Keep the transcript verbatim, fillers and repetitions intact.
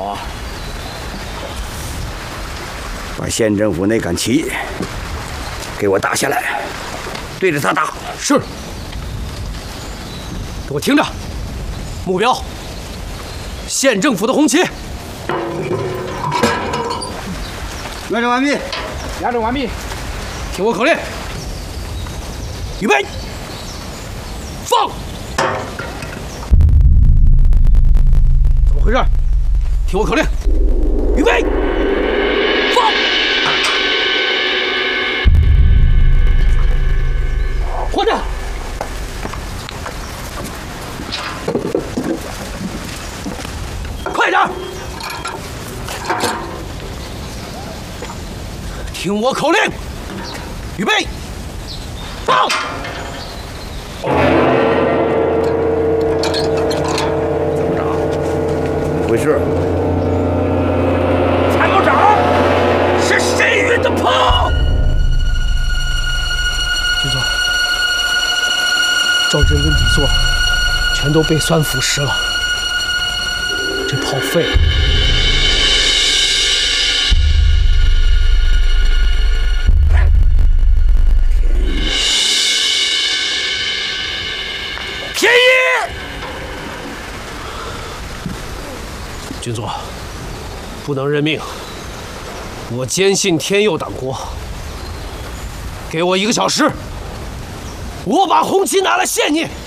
好啊！把县政府那杆旗给我打下来，对着他打。 是。给我听着，目标：县政府的红旗。 瞄准完毕。 瞄准完毕。 听我口令，预备，放。怎么回事？听我口令，预备，放。活着。快点！听我口令，预备，放！ 怎么着？怎么回事？ 参谋长，是谁运的炮？ 军座，赵真跟底座全都被酸腐蚀了，这炮废了。 便宜！ 军座，不能认命，我坚信天佑党国。给我一个小时，我把红旗拿来献你。